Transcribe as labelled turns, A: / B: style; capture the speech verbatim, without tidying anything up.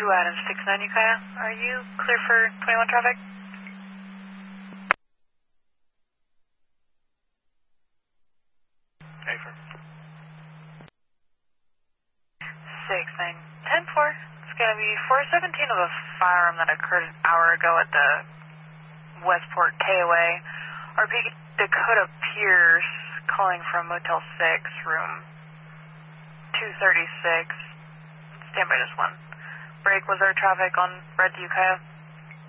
A: two Adams six nine Ukiah. Are you clear for twenty-one traffic?
B: Affirm.
A: six nine ten four. It's going to be four seventeen of a firearm that occurred an hour ago at the Westport K O A. R P Dakota Pierce calling from Motel six, room two thirty-six. Stand by just one. Break, was there traffic on Red Ukiah?